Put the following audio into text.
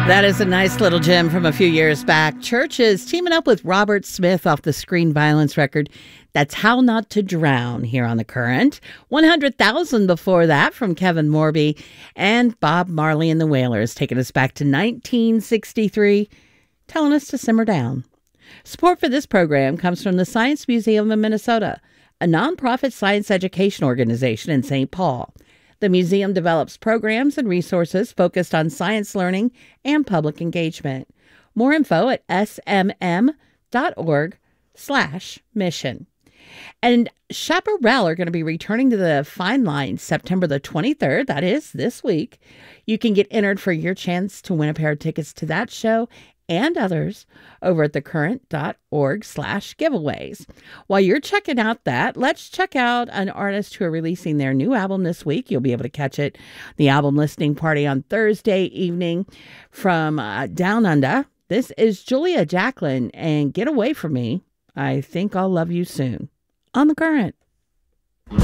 That is a nice little gem from a few years back. Church is teaming up with Robert Smith off the Screen Violence record. That's How Not to Drown here on The Current. 100,000 before that from Kevin Morby. And Bob Marley and the Wailers taking us back to 1963, telling us to simmer down. Support for this program comes from the Science Museum of Minnesota, a nonprofit science education organization in St. Paul. The museum develops programs and resources focused on science learning and public engagement. More info at smm.org/mission. And Chaparral are going to be returning to the Fine Line September the 23rd. That is this week. You can get entered for your chance to win a pair of tickets to that show and others over at thecurrent.org/giveaways. While you're checking out that, let's check out an artist who are releasing their new album this week. You'll be able to catch it, the album listening party on Thursday evening from Down Under. This is Julia Jacklin and Get Away From Me. I Think I'll Love You Soon on The Current.